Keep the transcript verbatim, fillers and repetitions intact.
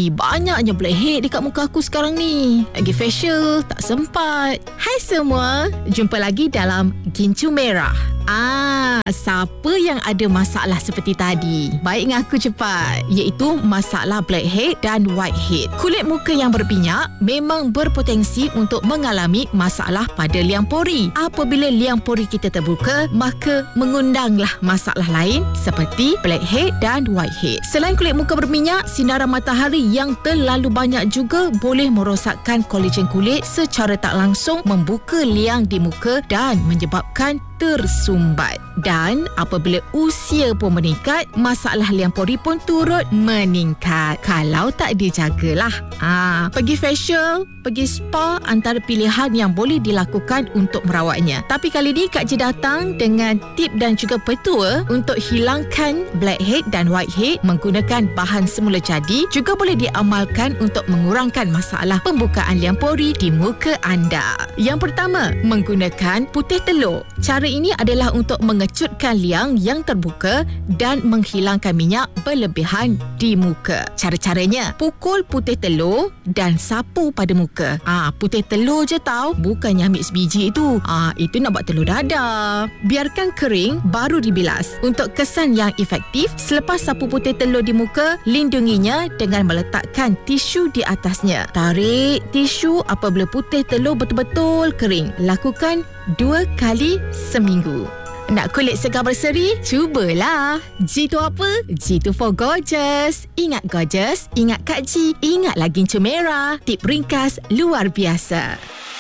Ji, banyaknya blackhead dekat muka aku sekarang ni. Lagi facial, tak sempat. Hai semua, jumpa lagi dalam Gincu Merah. Ah, siapa yang ada masalah seperti tadi? Baik dengan aku cepat, iaitu masalah blackhead dan whitehead. Kulit muka yang berminyak memang berpotensi untuk mengalami masalah pada liang pori. Apabila liang pori kita terbuka, maka mengundanglah masalah lain seperti blackhead dan whitehead. Selain kulit muka berminyak, sinaran matahari yang terlalu banyak juga boleh merosakkan kolagen kulit secara tak langsung, membuka liang di muka dan menyebabkan tersumbat. Dan apabila usia pun meningkat, masalah liang pori pun turut meningkat kalau tak dijagalah. Ah, pergi facial, pergi spa antara pilihan yang boleh dilakukan untuk merawatnya. Tapi kali ni Kak Ji datang dengan tip dan juga petua untuk hilangkan blackhead dan whitehead menggunakan bahan semula jadi, juga boleh diamalkan untuk mengurangkan masalah pembukaan liang pori di muka anda. Yang pertama, menggunakan putih telur. Cara ini adalah untuk mengecutkan liang yang terbuka dan menghilangkan minyak berlebihan di muka. Cara-caranya, pukul putih telur dan sapu pada muka. Ah, putih telur je tau, bukannya ambil sebiji itu. Ah, itu nak buat telur dadah. Biarkan kering baru dibilas. Untuk kesan yang efektif, selepas sapu putih telur di muka, lindunginya dengan meletakkan tisu di atasnya. Tarik tisu apabila putih telur betul-betul kering. Lakukan dua kali seminggu. Nak kulit segar berseri? Cubalah. G tu apa? G tu for gorgeous. Ingat gorgeous, ingat Kak Ji, ingat lagi Gincu Merah. Tip ringkas luar biasa.